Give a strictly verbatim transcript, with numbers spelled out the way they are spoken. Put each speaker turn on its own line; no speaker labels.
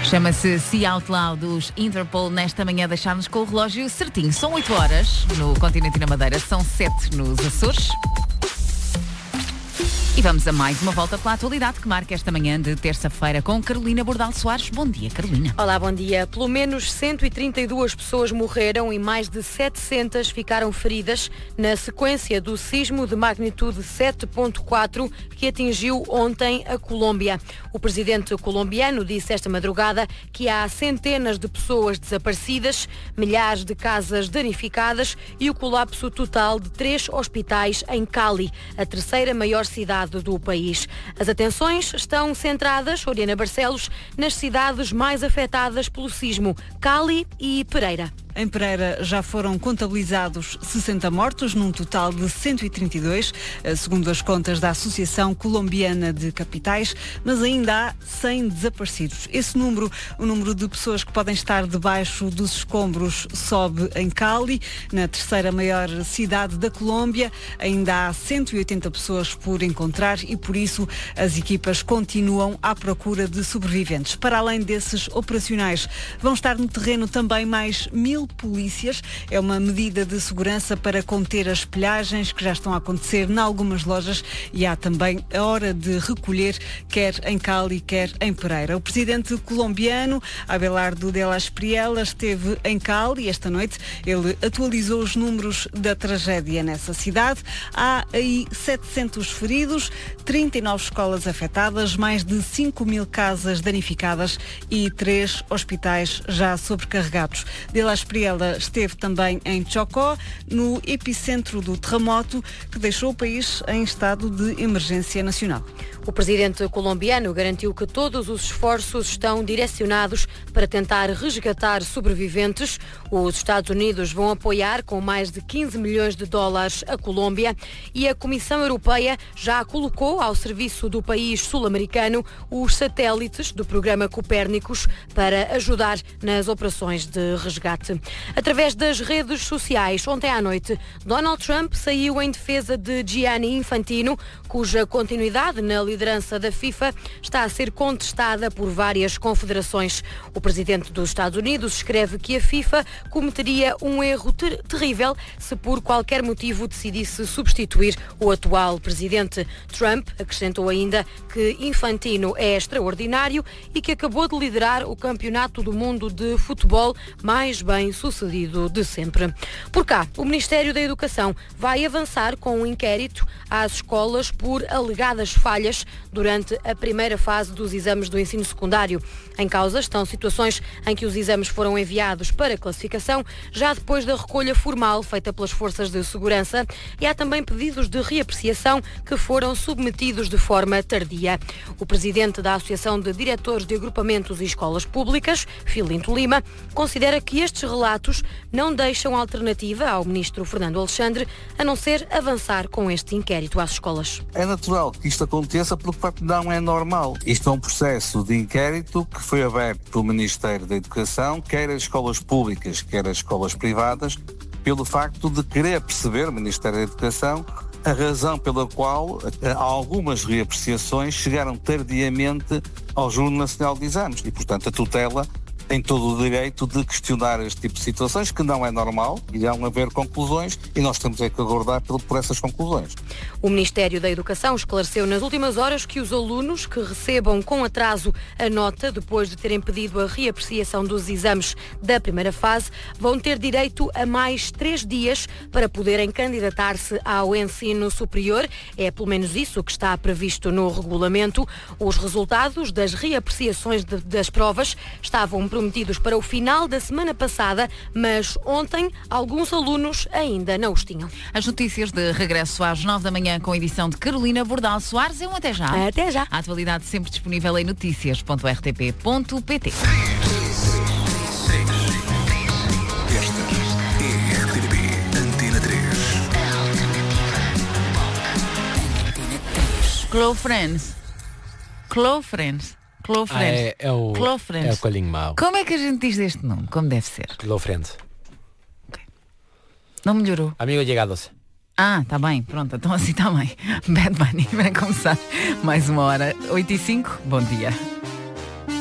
Chama-se See Out Loud dos Interpol. Nesta manhã deixámos com o relógio certinho. São oito horas no continente e na Madeira, são sete nos Açores. E vamos a mais uma volta pela atualidade que marca esta manhã de terça-feira com Carolina Bordal Soares. Bom dia, Carolina.
Olá, bom dia. Pelo menos cento e trinta e duas pessoas morreram e mais de setecentas ficaram feridas na sequência do sismo de magnitude sete ponto quatro que atingiu ontem a Colômbia. O presidente colombiano disse esta madrugada que há centenas de pessoas desaparecidas, milhares de casas danificadas e o colapso total de três hospitais em Cali, a terceira maior cidade do país. As atenções estão centradas, Oriana Barcelos, nas cidades mais afetadas pelo sismo, Cali e Pereira.
Em Pereira já foram contabilizados sessenta mortos, num total de cento e trinta e dois, segundo as contas da Associação Colombiana de Capitais, mas ainda há cem desaparecidos. Esse número, o número de pessoas que podem estar debaixo dos escombros, sobe em Cali, na terceira maior cidade da Colômbia. Ainda há cento e oitenta pessoas por encontrar e, por isso, as equipas continuam à procura de sobreviventes. Para além desses operacionais, vão estar no terreno também mais mil polícias. É uma medida de segurança para conter as pilhagens que já estão a acontecer em algumas lojas e há também a hora de recolher, quer em Cali, quer em Pereira. O presidente colombiano, Abelardo de la Espriella, esteve em Cali esta noite. Ele atualizou os números da tragédia nessa cidade. Há aí setecentos feridos, trinta e nove escolas afetadas, mais de cinco mil casas danificadas e três hospitais já sobrecarregados. De la Espriella esteve também em Chocó, no epicentro do terremoto que deixou o país em estado de emergência nacional.
O presidente colombiano garantiu que todos os esforços estão direcionados para tentar resgatar sobreviventes. Os Estados Unidos vão apoiar com mais de quinze milhões de dólares a Colômbia e a Comissão Europeia já colocou ao serviço do país sul-americano os satélites do programa Copérnicos para ajudar nas operações de resgate. Através das redes sociais, ontem à noite, Donald Trump saiu em defesa de Gianni Infantino, cuja continuidade na liderança da FIFA está a ser contestada por várias confederações. O presidente dos Estados Unidos escreve que a FIFA cometeria um erro ter- terrível se por qualquer motivo decidisse substituir o atual presidente. Trump acrescentou ainda que Infantino é extraordinário e que acabou de liderar o campeonato do mundo de futebol mais bem sucedido de sempre. Por cá, o Ministério da Educação vai avançar com um inquérito às escolas por alegadas falhas durante a primeira fase dos exames do ensino secundário. Em causa estão situações em que os exames foram enviados para classificação já depois da recolha formal feita pelas forças de segurança e há também pedidos de reapreciação que foram submetidos de forma tardia. O presidente da Associação de Diretores de Agrupamentos e Escolas Públicas, Filinto Lima, considera que estes relatos não deixam alternativa ao ministro Fernando Alexandre a não ser avançar com este inquérito às escolas.
É natural que isto aconteça porque de facto não é normal. Isto é um processo de inquérito que foi aberto pelo Ministério da Educação, quer as escolas públicas, quer as escolas privadas, pelo facto de querer perceber, o Ministério da Educação, a razão pela qual algumas reapreciações chegaram tardiamente ao Júri Nacional de Exames e, portanto, a tutela tem todo o direito de questionar este tipo de situações, que não é normal, irão haver conclusões e nós temos é que aguardar por, por essas conclusões.
O Ministério da Educação esclareceu nas últimas horas que os alunos que recebam com atraso a nota, depois de terem pedido a reapreciação dos exames da primeira fase, vão ter direito a mais três dias para poderem candidatar-se ao ensino superior. É pelo menos isso que está previsto no regulamento. Os resultados das reapreciações de, das provas estavam prometidos para o final da semana passada, mas ontem alguns alunos ainda não os tinham.
As notícias de regresso às nove da manhã com a edição de Carolina Bordal Soares. Um até já.
Até já.
A atualidade sempre disponível em notícias ponto r t p ponto p t. Close Friends. Close Friends. Close
Ah,
Friends.
é, é o,
Close Friends.
é o coelhinho mau.
Como é que a gente diz deste nome? Como deve ser?
Close Friends.
Não melhorou.
Amigos llegados.
Ah, tá bem, pronto, então assim tá bem. Bad Bunny, vai começar mais uma hora. oito e cinco, bom dia.